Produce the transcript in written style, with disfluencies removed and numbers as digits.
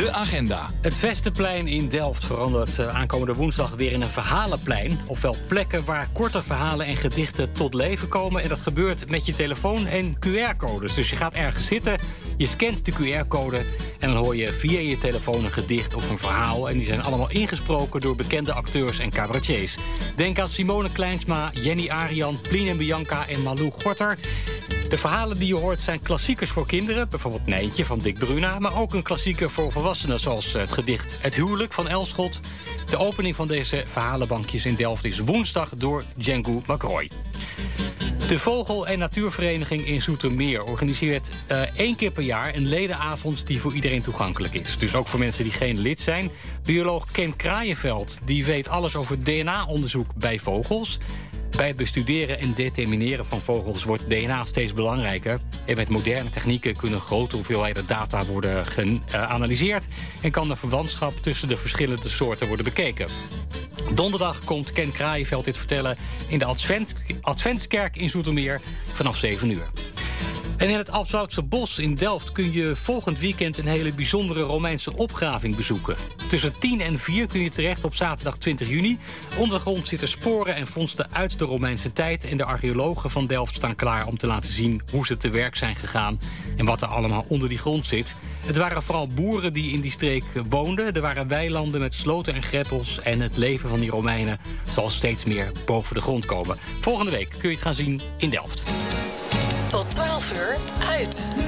De agenda. Het Vesteplein in Delft verandert aankomende woensdag weer in een verhalenplein. Ofwel plekken waar korte verhalen en gedichten tot leven komen. En dat gebeurt met je telefoon en QR-codes. Dus je gaat ergens zitten, je scant de QR-code en dan hoor je via je telefoon een gedicht of een verhaal. En die zijn allemaal ingesproken door bekende acteurs en cabaretiers. Denk aan Simone Kleinsma, Jenny Arian, Plien en Bianca en Malou Gorter. De verhalen die je hoort zijn klassiekers voor kinderen, bijvoorbeeld Nijntje van Dick Bruna, maar ook een klassieker voor volwassenen zoals het gedicht Het Huwelijk van Elschot. De opening van deze verhalenbankjes in Delft is woensdag door Django McRoy. De Vogel- en Natuurvereniging in Zoetermeer organiseert 1 keer per jaar een ledenavond die voor iedereen toegankelijk is. Dus ook voor mensen die geen lid zijn. Bioloog Ken Kraaienveld die weet alles over DNA-onderzoek bij vogels. Bij het bestuderen en determineren van vogels wordt DNA steeds belangrijker. En met moderne technieken kunnen grote hoeveelheden data worden geanalyseerd en kan de verwantschap tussen de verschillende soorten worden bekeken. Donderdag komt Ken Kraaienveld dit vertellen in de Adventskerk in Zoetermeer vanaf 7 uur. En in het Abzoutse Bos in Delft kun je volgend weekend een hele bijzondere Romeinse opgraving bezoeken. Tussen 10 en 4 kun je terecht op zaterdag 20 juni. Ondergrond zitten sporen en vondsten uit de Romeinse tijd. En de archeologen van Delft staan klaar om te laten zien hoe ze te werk zijn gegaan en wat er allemaal onder die grond zit. Het waren vooral boeren die in die streek woonden. Er waren weilanden met sloten en greppels. En het leven van die Romeinen zal steeds meer boven de grond komen. Volgende week kun je het gaan zien in Delft. Tot 12 uur uit.